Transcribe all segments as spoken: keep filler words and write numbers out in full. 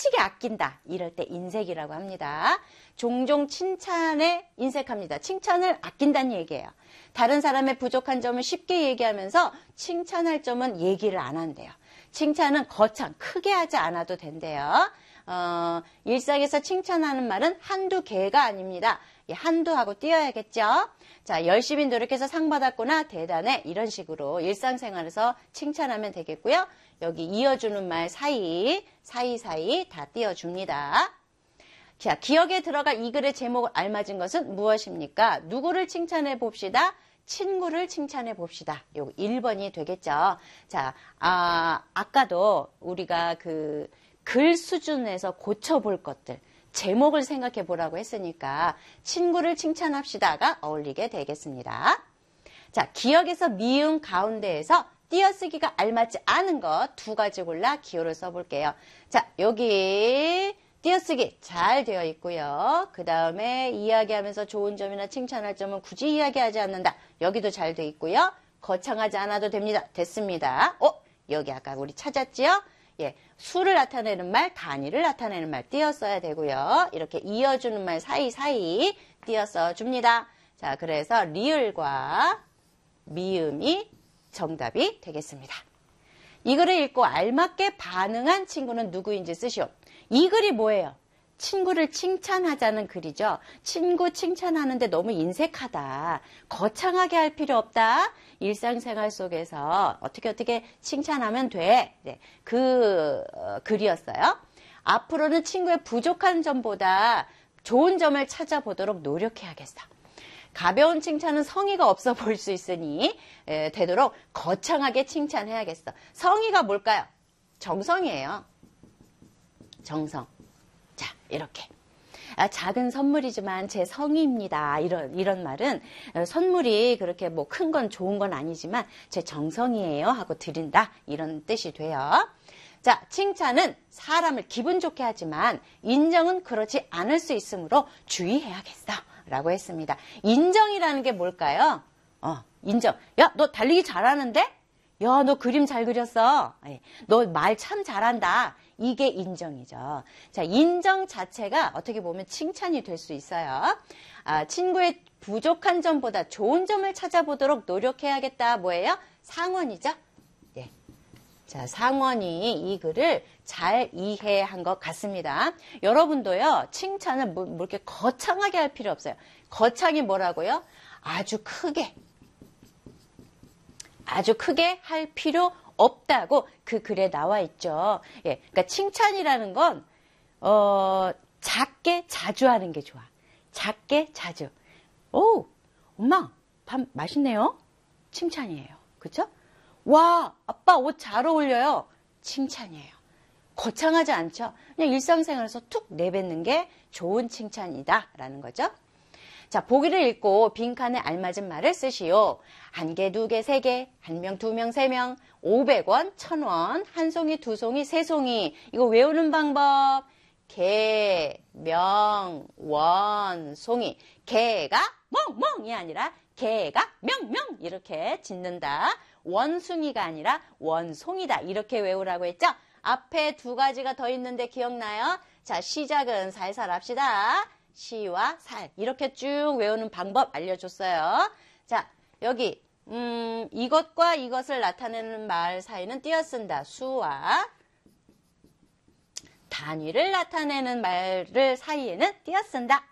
지나치게 아낀다. 이럴 때 인색이라고 합니다. 종종 칭찬에 인색합니다. 칭찬을 아낀다는 얘기예요. 다른 사람의 부족한 점을 쉽게 얘기하면서 칭찬할 점은 얘기를 안 한대요. 칭찬은 거창, 크게 하지 않아도 된대요. 어, 일상에서 칭찬하는 말은 한두 개가 아닙니다. 한두 하고 띄어야겠죠. 자, 열심히 노력해서 상 받았구나, 대단해, 이런 식으로 일상생활에서 칭찬하면 되겠고요. 여기 이어주는 말 사이, 사이사이 다 띄워줍니다. 자, 기억에 들어갈 이 글의 제목을 알맞은 것은 무엇입니까? 누구를 칭찬해 봅시다. 친구를 칭찬해 봅시다. 요 일 번이 되겠죠. 자, 아, 아까도 우리가 그 글 수준에서 고쳐볼 것들, 제목을 생각해 보라고 했으니까 친구를 칭찬합시다가 어울리게 되겠습니다. 자, 기억에서 미음 가운데에서 띄어쓰기가 알맞지 않은 것 두 가지 골라 기호를 써볼게요. 자, 여기 띄어쓰기 잘 되어 있고요. 그 다음에 이야기하면서 좋은 점이나 칭찬할 점은 굳이 이야기하지 않는다. 여기도 잘 되어 있고요. 거창하지 않아도 됩니다. 됐습니다. 어? 여기 아까 우리 찾았지요? 예, 수를 나타내는 말, 단위를 나타내는 말 띄어써야 되고요. 이렇게 이어주는 말 사이사이 띄어써 줍니다. 자, 그래서 리을과 미음이 정답이 되겠습니다. 이 글을 읽고 알맞게 반응한 친구는 누구인지 쓰시오. 이 글이 뭐예요? 친구를 칭찬하자는 글이죠. 친구 칭찬하는데 너무 인색하다. 거창하게 할 필요 없다. 일상생활 속에서 어떻게 어떻게 칭찬하면 돼. 네, 그 어, 글이었어요. 앞으로는 친구의 부족한 점보다 좋은 점을 찾아보도록 노력해야겠어. 가벼운 칭찬은 성의가 없어 보일 수 있으니 에, 되도록 거창하게 칭찬해야겠어. 성의가 뭘까요? 정성이에요. 정성. 자, 이렇게. 아, 작은 선물이지만 제 성의입니다. 이런, 이런 말은 선물이 그렇게 뭐 큰 건 좋은 건 아니지만 제 정성이에요 하고 드린다. 이런 뜻이 돼요. 자, 칭찬은 사람을 기분 좋게 하지만 인정은 그렇지 않을 수 있으므로 주의해야겠어. 라고 했습니다. 인정이라는 게 뭘까요? 어, 인정. 야, 너 달리기 잘하는데? 야, 너 그림 잘 그렸어. 너 말 참 잘한다. 이게 인정이죠. 자, 인정 자체가 어떻게 보면 칭찬이 될 수 있어요. 아, 친구의 부족한 점보다 좋은 점을 찾아보도록 노력해야겠다. 뭐예요? 상원이죠. 예. 자, 상원이 이 글을 잘 이해한 것 같습니다. 여러분도요, 칭찬을 뭐, 뭐 이렇게 거창하게 할 필요 없어요. 거창이 뭐라고요? 아주 크게. 아주 크게 할 필요 없다고 그 글에 나와 있죠. 예, 그러니까 칭찬이라는 건 어, 작게 자주 하는 게 좋아. 작게 자주. 오, 엄마 밥 맛있네요. 칭찬이에요. 그렇죠? 와, 아빠 옷 잘 어울려요. 칭찬이에요. 거창하지 않죠? 그냥 일상생활에서 툭 내뱉는 게 좋은 칭찬이다라는 거죠. 자, 보기를 읽고 빈칸에 알맞은 말을 쓰시오. 한 개, 두 개, 세 개, 한 명, 두 명, 세 명, 오백 원, 천 원, 한 송이, 두 송이, 세 송이. 이거 외우는 방법. 개, 명, 원, 송이. 개가 멍멍이 아니라 개가 명명 이렇게 짓는다. 원숭이가 아니라 원송이다. 이렇게 외우라고 했죠? 앞에 두 가지가 더 있는데 기억나요? 자, 시작은 살살 합시다. 시와 살 이렇게 쭉 외우는 방법 알려줬어요. 자, 여기 음, 이것과 이것을 나타내는 말 사이는 띄어쓴다. 수와 단위를 나타내는 말을 사이에는 띄어쓴다.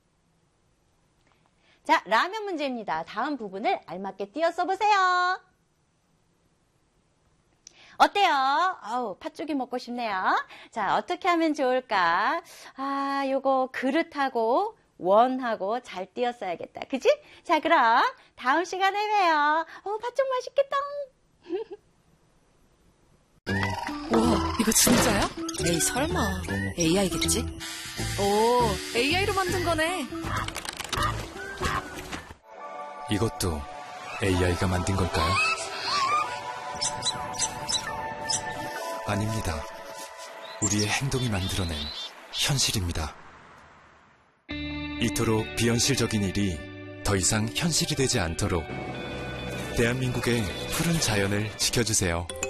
자, 라면 문제입니다. 다음 부분을 알맞게 띄어 써보세요. 어때요? 아우, 팥죽이 먹고 싶네요. 자, 어떻게 하면 좋을까? 아, 요거 그릇하고 원하고 잘 띄었어야겠다. 그치? 자, 그럼 다음 시간에 봬요. 어, 팥죽 맛있겠다. 우와, 이거 진짜야? 에이, 설마. 에이아이겠지? 오, 에이아이로 만든 거네. 이것도 에이아이가 만든 걸까요? 아닙니다. 우리의 행동이 만들어낸 현실입니다. 이토록 비현실적인 일이 더 이상 현실이 되지 않도록 대한민국의 푸른 자연을 지켜주세요.